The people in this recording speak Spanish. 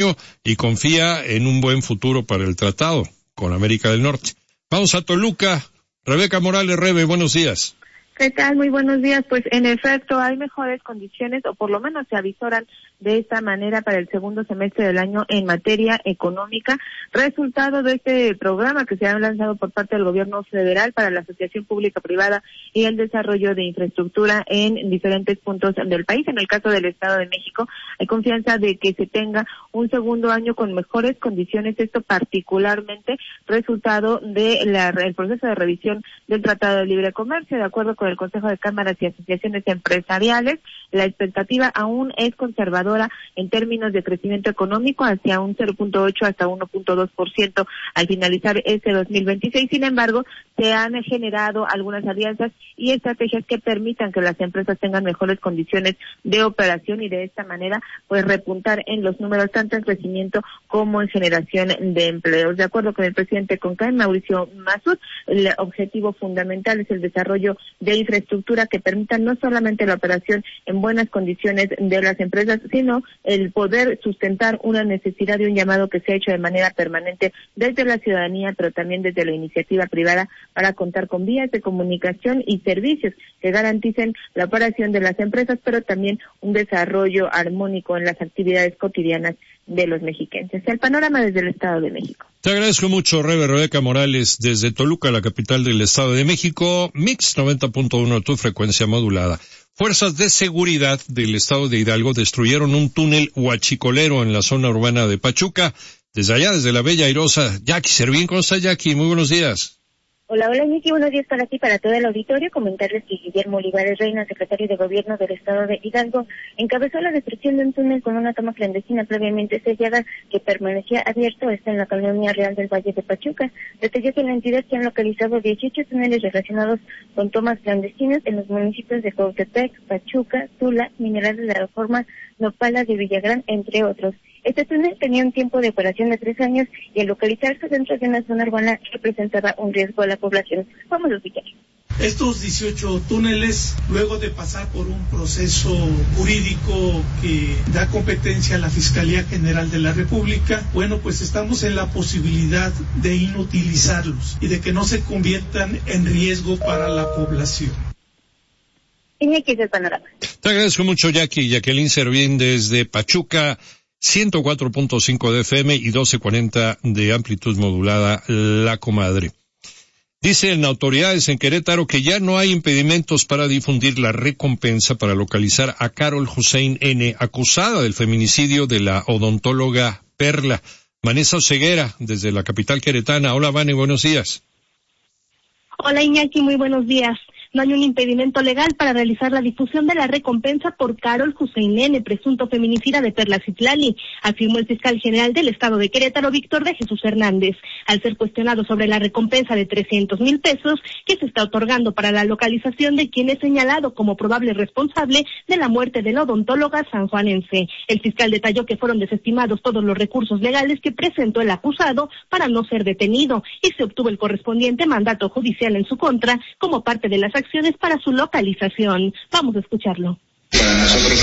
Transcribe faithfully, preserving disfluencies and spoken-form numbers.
mucho y confía en un buen futuro para el tratado con América del Norte. Vamos a Toluca. Rebeca Morales, Rebe, buenos días. ¿Qué tal? Muy buenos días. Pues en efecto hay mejores condiciones, o por lo menos se avisoran de esta manera para el segundo semestre del año en materia económica, resultado de este programa que se ha lanzado por parte del gobierno federal para la asociación pública-privada y el desarrollo de infraestructura en diferentes puntos del país. En el caso del Estado de México, hay confianza de que se tenga un segundo año con mejores condiciones, esto particularmente resultado de la, el proceso de revisión del Tratado de Libre Comercio. De acuerdo con el Consejo de Cámaras y Asociaciones Empresariales, la expectativa aún es conservadora en términos de crecimiento económico hacia un cero punto ocho hasta uno punto dos por ciento al finalizar este dos mil veintiséis. Sin embargo, se han generado algunas alianzas y estrategias que permitan que las empresas tengan mejores condiciones de operación y de esta manera pues repuntar en los números tanto en crecimiento como en generación de empleos. De acuerdo con el presidente CONCAE, Mauricio Masur, el objetivo fundamental es el desarrollo de infraestructura que permita no solamente la operación en buenas condiciones de las empresas, sino el poder sustentar una necesidad de un llamado que se ha hecho de manera permanente desde la ciudadanía, pero también desde la iniciativa privada, para contar con vías de comunicación y servicios que garanticen la operación de las empresas, pero también un desarrollo armónico en las actividades cotidianas de los mexiquenses. El panorama desde el Estado de México. Te agradezco mucho, Rebe. Rebeca Morales, desde Toluca, la capital del Estado de México. Mix noventa punto uno, tu frecuencia modulada. Fuerzas de seguridad del estado de Hidalgo destruyeron un túnel huachicolero en la zona urbana de Pachuca. Desde allá, desde la bella airosa, Jackie Servín. ¿Cómo está, Jackie? Muy buenos días. Hola, hola, Miki, buenos días para ti, para todo el auditorio. Comentarles que Guillermo Olivares Reina, secretario de Gobierno del Estado de Hidalgo, encabezó la destrucción de un túnel con una toma clandestina previamente sellada que permanecía abierto, está en la colonia Real del Valle de Pachuca. Detalló que en la entidad se han localizado dieciocho túneles relacionados con tomas clandestinas en los municipios de Cautepec, Pachuca, Tula, Mineral de la Reforma, Nopala de Villagrán, entre otros. Este túnel tenía un tiempo de operación de tres años y al localizarse dentro de una zona urbana representaba un riesgo a la población. Vamos a escuchar. Estos dieciocho túneles, luego de pasar por un proceso jurídico que da competencia a la Fiscalía General de la República, bueno, pues estamos en la posibilidad de inutilizarlos y de que no se conviertan en riesgo para la población. Iñaki, es el panorama. Te agradezco mucho, Jackie. Jacqueline Servín desde Pachuca, ciento cuatro punto cinco de F M y doce cuarenta de amplitud modulada, La Comadre. Dicen autoridades en Querétaro que ya no hay impedimentos para difundir la recompensa para localizar a Carol Hussein N., acusada del feminicidio de la odontóloga Perla. Vanessa Oseguera, desde la capital queretana. Hola, Vane, buenos días. Hola, Iñaki, muy buenos días. No hay un impedimento legal para realizar la difusión de la recompensa por Carol Hussein N., presunto feminicida de Perla Citlali, afirmó el fiscal general del estado de Querétaro, Víctor de Jesús Hernández, al ser cuestionado sobre la recompensa de trescientos mil pesos que se está otorgando para la localización de quien es señalado como probable responsable de la muerte de la odontóloga sanjuanense. El fiscal detalló que fueron desestimados todos los recursos legales que presentó el acusado para no ser detenido y se obtuvo el correspondiente mandato judicial en su contra como parte de las acciones para su localización. Vamos a escucharlo. Para nosotros